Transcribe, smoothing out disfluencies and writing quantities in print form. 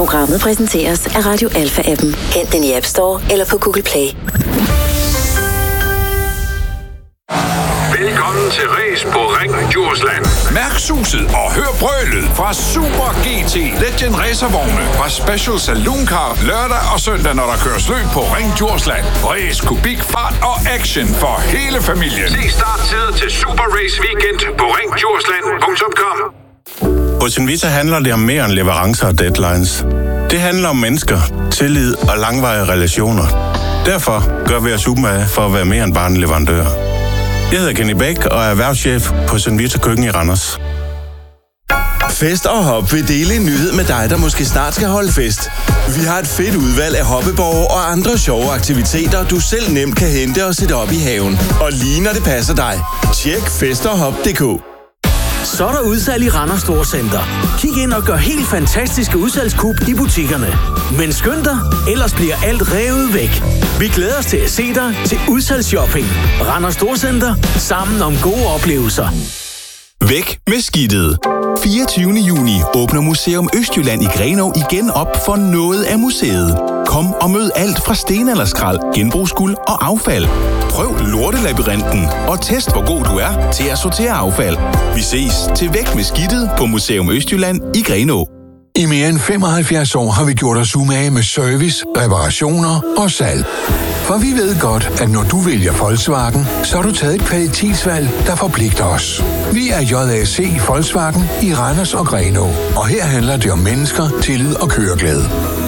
Programmet præsenteres af Radio Alpha-appen. Hent den i App Store eller på Google Play. Velkommen til Ræs på Ring Djursland. Mærk suset og hør brølet fra Super GT Legend Racervogne fra Special Saloon Car lørdag og søndag, når der køres løb på Ring Djursland. Ræs, kubik, fart og action for hele familien. Se starttid til Super Race Weekend på ringdjursland.com. Hos Invita handler det om mere end leverancer og deadlines. Det handler om mennesker, tillid og langvarige relationer. Derfor gør vi os umage for at være mere end bare en leverandør. Jeg hedder Kenny Bæk og er erhvervschef på Invita Køkken i Randers. Fest og Hop vil dele en nyhed med dig, der måske snart skal holde fest. Vi har et fedt udvalg af hoppeborge og andre sjove aktiviteter, du selv nemt kan hente og sætte op i haven. Og lige når det passer dig, tjek festoghop.dk. Så er der udsalg i Randers Storcenter. Kig ind og gør helt fantastiske udsalgskup i butikkerne. Men skynd dig, ellers bliver alt revet væk. Vi glæder os til at se dig til udsalgsshopping. Randers Storcenter. Sammen om gode oplevelser. Væk med skidtet. 24. juni åbner Museum Østjylland i Grenaa igen op for noget af museet. Kom og mød alt fra stenalderskrald, genbrugsguld og affald. Prøv lortelabyrinten og test, hvor god du er til at sortere affald. Vi ses til Væk med skidtet på Museum Østjylland i Grenaa. I mere end 75 år har vi gjort os umage med service, reparationer og salg. For vi ved godt, at når du vælger Volkswagen, så har du taget et kvalitetsvalg, der forpligter os. Vi er JAC Volkswagen i Randers og Grenaa, og her handler det om mennesker, tillid og køreglæde.